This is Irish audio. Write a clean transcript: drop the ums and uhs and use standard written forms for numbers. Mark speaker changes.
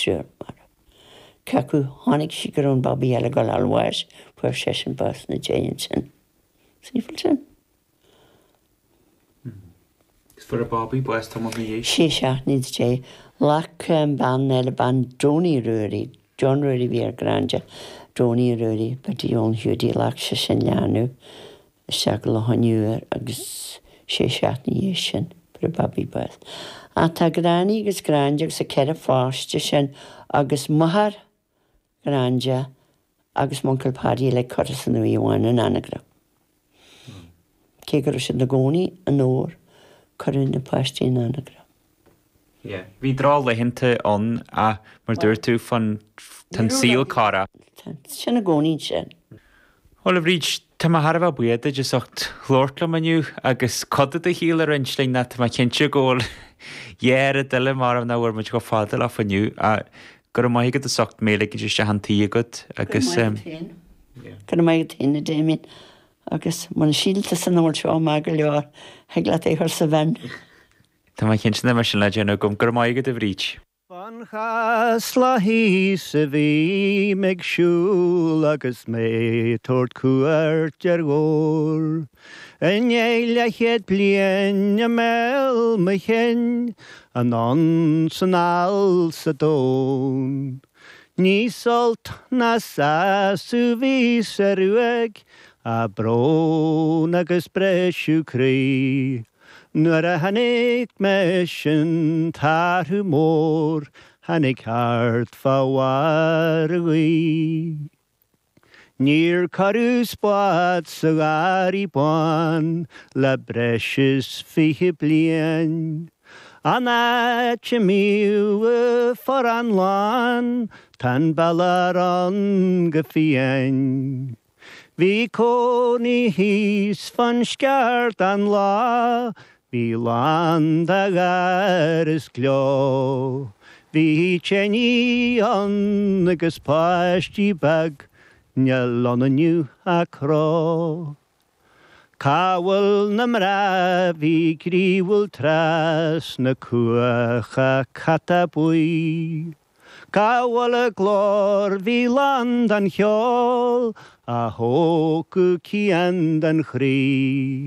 Speaker 1: sure mar. Cacu hánig sigarún Bobby eile go alwais for session bus na Jameson. Sífilsin.
Speaker 2: For a Bobby boys tam of me.
Speaker 1: She shot needs Jay. Lack ban eile ban Droney Rury. John Rury vi granja. Droney Rury, but the own Hudi lack session lanu. Shagla honur agus she shot ni yeshin for a Bobby bus. A ta grani agus granja sa kera fast session agus mahar granja agus Monkle Paddy le Curtis and the one and anagra. Kegar na goni an or currin na pasti in anagra.
Speaker 2: Yeah, vi drar le hinte on a mar dúirtú fan tan seal cara.
Speaker 1: Sin na goni sin.
Speaker 2: Hol reach tam harfa buide just ocht lortla manu agus codda de healer inchling na ma kenche goal. Yere dele mar na war much go fadel af anu a gur mai get the socht mele just hanti gut agus
Speaker 1: Kan mai tin de min agus man shield san ol sho magal heglat e her seven.
Speaker 2: Tá ma kenche na mar legend gum gur mai get the reach.
Speaker 3: Fan chasla hi se vi meg shul agus me tort cuar jargol. En eile het blien mel me hen anon san al sa don. Ní solt na sa su vi serueg a bron agus breshu kri. Nuair a hannig mesin tar humor, hannig hart fawar Níor carú spad sa gari ban, le breis fiche blian. Anna chimiu for an lan, tan balar an gefian. Vi coni his van skart an la, vi land agar is glo. Vi cheni an agus pasti bag, Njel on a new acro. Cawel na mra vi griwel tras na cuacha catabwy. Cawel y glor vi land an hiol, a hoc ciand an chri.